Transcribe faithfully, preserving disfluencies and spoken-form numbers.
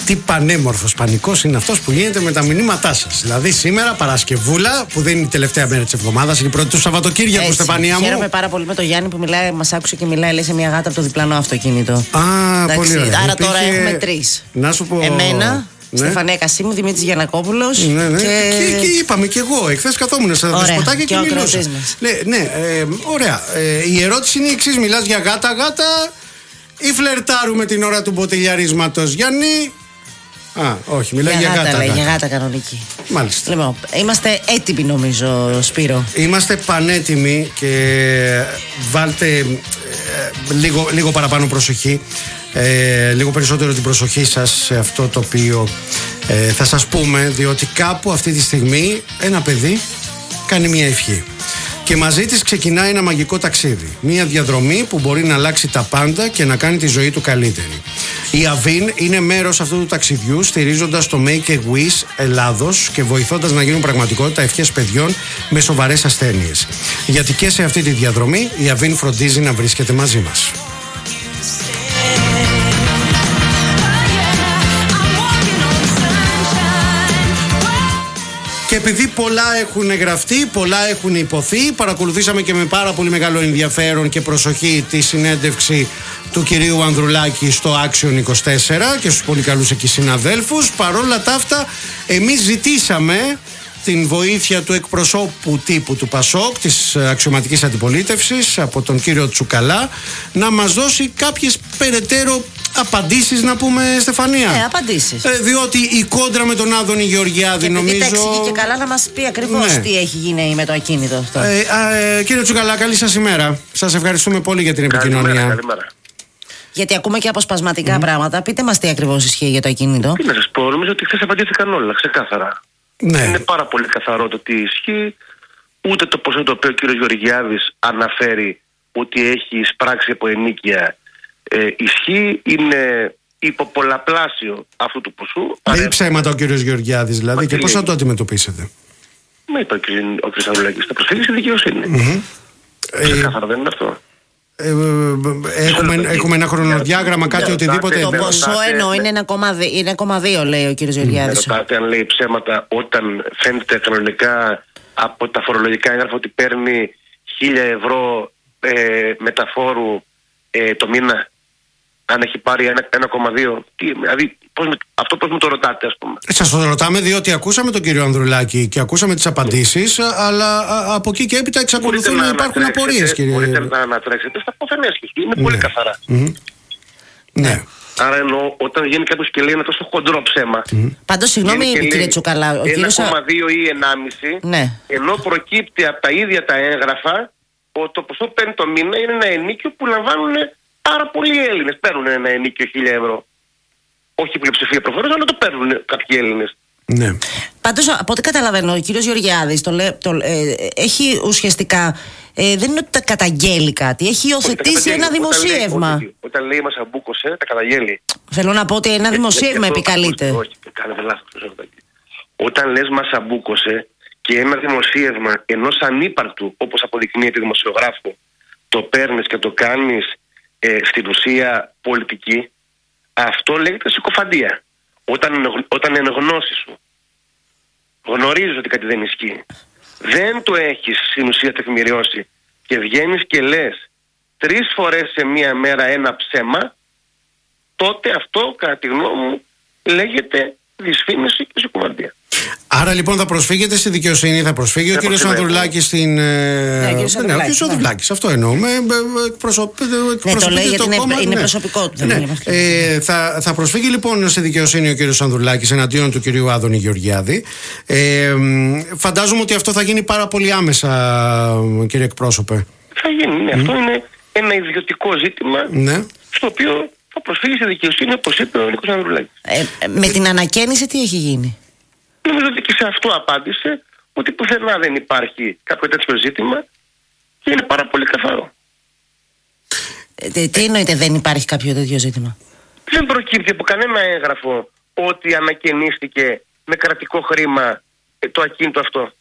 Τι πανέμορφος πανικός είναι αυτός που γίνεται με τα μηνύματά σας. Δηλαδή σήμερα Παρασκευούλα, που δεν είναι η τελευταία μέρα της εβδομάδας, είναι η πρώτη του Σαββατοκύριακου, Στεφανία μου. Χαίρομαι πάρα πολύ με τον Γιάννη που μιλάει, μας άκουσε και μιλάει, λέει, σε μια γάτα από το διπλανό αυτοκίνητο. Α, εντάξει, πολύ ωραία. Άρα Υπήρχε... τώρα έχουμε τρεις. Να σου πω. Εμένα, ναι. Στεφανία Κασίμου, Δημήτρης Γιαννακόπουλος. Ναι, ναι. Και... Και, και είπαμε κι εγώ. Εχθές καθόμουν σε ένα δεσποτάκι και, και μιλούσα. Ναι, ναι ε, ωραία. Ε, η ερώτηση είναι η εξής: μιλάς για γάτα-γάτα ή φλερτάρουμε την ώρα του μποτιλιαρίσματος, Γιάννη? Α, όχι, μιλάει για, για γάτα. Λέει, για γάτα κανονική. Μάλιστα. Λοιπόν, είμαστε έτοιμοι, νομίζω, Σπύρο. Είμαστε πανέτοιμοι και βάλτε ε, λίγο, λίγο παραπάνω προσοχή. Ε, λίγο περισσότερο την προσοχή σας σε αυτό το οποίο ε, θα σας πούμε, διότι κάπου αυτή τη στιγμή ένα παιδί κάνει μια ευχή και μαζί της ξεκινάει ένα μαγικό ταξίδι, μια διαδρομή που μπορεί να αλλάξει τα πάντα και να κάνει τη ζωή του καλύτερη. Η Avin είναι μέρος αυτού του ταξιδιού, στηρίζοντας το Make a Wish Ελλάδος και βοηθώντας να γίνουν πραγματικότητα ευχές παιδιών με σοβαρές ασθένειες. Γιατί και σε αυτή τη διαδρομή η Avin φροντίζει να βρίσκεται μαζί μας. Και επειδή πολλά έχουν γραφτεί, πολλά έχουν υποθεί, παρακολουθήσαμε και με πάρα πολύ μεγάλο ενδιαφέρον και προσοχή τη συνέντευξη του κυρίου Ανδρουλάκη στο Action είκοσι τέσσερα και στους πολύ καλούς εκεί συναδέλφους. Παρόλα τα αυτά, εμείς ζητήσαμε την βοήθεια του εκπροσώπου τύπου του Πασόκ, της αξιωματικής αντιπολίτευσης, από τον κύριο Τσουκαλά, να μας δώσει κάποιες περαιτέρω απαντήσεις, να πούμε, Στεφανία. Ναι, απαντήσεις. Ε, διότι η κόντρα με τον Άδωνη Γεωργιάδη, και νομίζω. Και τα εξηγεί και καλά να μας πει ακριβώς, ναι, τι έχει γίνει με το ακίνητο αυτό. Ε, ε, κύριε Τσουκαλά, καλή σας ημέρα. Σας ευχαριστούμε πολύ για την επικοινωνία. Καλημέρα, καλημέρα. Γιατί ακούμε και αποσπασματικά mm. πράγματα. Πείτε μας τι ακριβώς ισχύει για το ακίνητο. Τι να σας πω, νομίζω ότι χθες απαντήθηκαν όλα ξεκάθαρα. Ναι. Είναι πάρα πολύ καθαρό το τι ισχύει. Ούτε το ποσό το οποίο ο κύριος Γεωργιάδης αναφέρει ότι έχει εισπράξει από ενίκεια ε, ισχύει. Είναι υποπολαπλάσιο αυτού του ποσού. Λέει ψέματα ο κύριος Γεωργιάδης, δηλαδή. Μα και πώς θα το αντιμετωπίσετε? Μα είπα και ο κ. Ανδρουλάκης, θα προσφύγει στη δικαιοσύνη. Mm-hmm. Ξεκάθαρα ε... δεν είναι αυτό. Ε, έχουμε, έχουμε ένα χρονοδιάγραμμα, κάτι, οτιδήποτε? Το ποσό εννοώ είναι ένα κόμμα δύο, λέει ο κύριος Γεωργιάδης. Ρωτάτε αν λέει ψέματα όταν φαίνεται κανονικά από τα φορολογικά έγγραφα ότι παίρνει χίλια ευρώ ε, μεταφόρου ε, το μήνα, αν έχει πάρει ένα κόμμα δύο. Δηλαδή, πώς, αυτό πώς μου το ρωτάτε, ας πούμε? Σας το ρωτάμε διότι ακούσαμε τον κύριο Ανδρουλάκη και ακούσαμε τις απαντήσεις, αλλά α, από εκεί και έπειτα εξακολουθούν να, να υπάρχουν απορίες, κύριε. Μπορείτε να ανατρέξετε στα πόθενέσχες. Είναι ναι. πολύ καθαρά. Mm-hmm. Ναι. Άρα εννοώ, όταν βγαίνει κάποιος και λέει ένα τόσο χοντρό ψέμα. Mm-hmm. Πάντως, συγγνώμη, κύριε Τσουκαλά. ένα κόμμα δύο ή ένα κόμμα πέντε, ναι. ενώ προκύπτει από τα ίδια τα έγγραφα ότι το ποσό παίρνει το μήνα είναι ένα ενίκιο που λαμβάνουν πάρα πολλοί Έλληνες. Παίρνουν ένα ενίκιο χίλια ευρώ. Όχι η πλειοψηφία προφανώς, αλλά το παίρνουν κάποιοι Έλληνες. Ναι. Πάντως, από ό,τι καταλαβαίνω, ο κύριος Γεωργιάδης το λέ, το, ε, έχει ουσιαστικά. Ε, δεν είναι ότι τα καταγγέλει κάτι. Έχει υιοθετήσει ένα δημοσίευμα. Όταν λέει, όταν λέει μας αμπούκωσε, τα καταγγέλει. Θέλω να πω ότι ένα δημοσίευμα ε, επικαλείται. Όχι, κάνετε λάθος. Όταν λες μας αμπούκωσε και ένα δημοσίευμα ενός ανύπαρκτου, όπως αποδεικνύεται δημοσιογράφου, το παίρνεις και το κάνεις ε, στην ουσία πολιτική, αυτό λέγεται συκοφαντία. Όταν, όταν εν γνώση σου γνωρίζεις ότι κάτι δεν ισχύει, δεν το έχεις στην ουσία τεκμηριώσει και βγαίνεις και λες τρεις φορές σε μία μέρα ένα ψέμα, τότε αυτό, κατά τη γνώμη μου, λέγεται δυσφήμιση και συκοφαντία. Άρα λοιπόν θα προσφύγετε στη δικαιοσύνη, θα προσφύγει ο κύριος Ανδρουλάκης στην. Ναι, ο κύριος Ανδρουλάκης, αυτό εννοούμε. Ναι, το λέει γιατί είναι προσωπικό του. Θα προσφύγει λοιπόν στη δικαιοσύνη ο κύριος Ανδρουλάκης εναντίον του κυρίου Άδωνη Γεωργιάδη. Φαντάζομαι ότι αυτό θα γίνει πάρα πολύ άμεσα, κύριε εκπρόσωπε. Θα γίνει, ναι. Αυτό είναι ένα ιδιωτικό ζήτημα στο οποίο θα προσφύγει στη δικαιοσύνη, όπως είπε ο Νίκος Ανδρουλάκης. Με την ανακαίνιση τι έχει γίνει? Νομίζω ότι και σε αυτό απάντησε ότι πουθενά δεν υπάρχει κάποιο τέτοιο ζήτημα και είναι πάρα πολύ καθαρό. Ε, τι εννοείται δεν υπάρχει κάποιο τέτοιο ζήτημα? Δεν προκύπτει από κανένα έγγραφο ότι ανακαινίστηκε με κρατικό χρήμα το ακίνητο αυτό.